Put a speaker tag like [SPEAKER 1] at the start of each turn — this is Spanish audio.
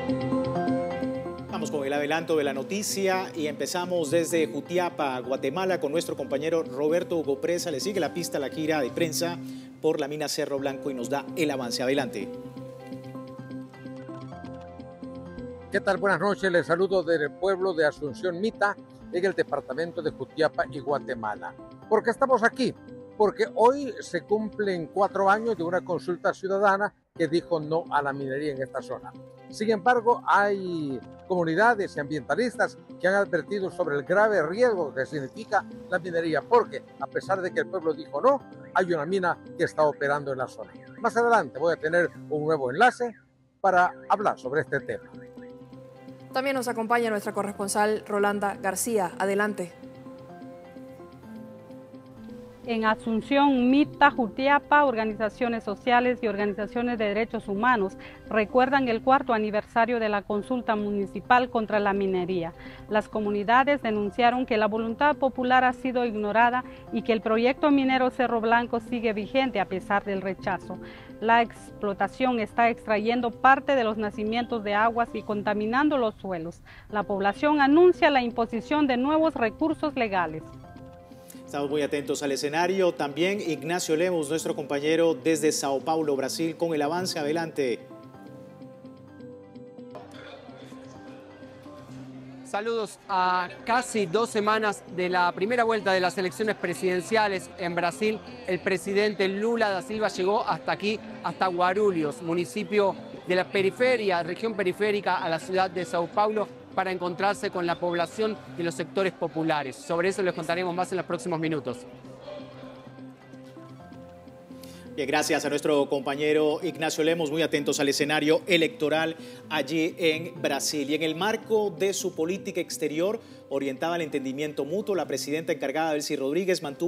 [SPEAKER 1] Vamos con el adelanto de la noticia y empezamos desde Jutiapa, Guatemala, con nuestro compañero Roberto Hugo Presa. Le sigue la pista a la gira de prensa por la mina Cerro Blanco y nos da el avance. Adelante.
[SPEAKER 2] ¿Qué tal? Buenas noches. Les saludo del pueblo de Asunción Mita, en el departamento de Jutiapa y Guatemala. ¿Por qué estamos aquí? Porque hoy se cumplen 4 años de una consulta ciudadana que dijo no a la minería en esta zona. Sin embargo, hay comunidades y ambientalistas que han advertido sobre el grave riesgo que significa la minería, porque a pesar de que el pueblo dijo no, hay una mina que está operando en la zona. Más adelante voy a tener un nuevo enlace para hablar sobre este tema.
[SPEAKER 3] También nos acompaña nuestra corresponsal Rolanda García. Adelante.
[SPEAKER 4] En Asunción Mita, Jutiapa, organizaciones sociales y organizaciones de derechos humanos recuerdan el 4º aniversario de la consulta municipal contra la minería. Las comunidades denunciaron que la voluntad popular ha sido ignorada y que el proyecto minero Cerro Blanco sigue vigente a pesar del rechazo. La explotación está extrayendo parte de los nacimientos de aguas y contaminando los suelos. La población anuncia la imposición de nuevos recursos legales.
[SPEAKER 1] Estamos muy atentos al escenario. También Ignacio Lemos, nuestro compañero desde Sao Paulo, Brasil, con el avance. Adelante.
[SPEAKER 5] Saludos. A casi 2 semanas de la primera vuelta de las elecciones presidenciales en Brasil, el presidente Lula da Silva llegó hasta aquí, hasta Guarulhos, municipio de la periferia, región periférica a la ciudad de Sao Paulo, para encontrarse con la población y los sectores populares. Sobre eso les contaremos más en los próximos minutos.
[SPEAKER 1] Bien, gracias a nuestro compañero Ignacio Lemos, muy atentos al escenario electoral allí en Brasil. Y en el marco de su política exterior orientada al entendimiento mutuo, la presidenta encargada, Delcy Rodríguez, mantuvo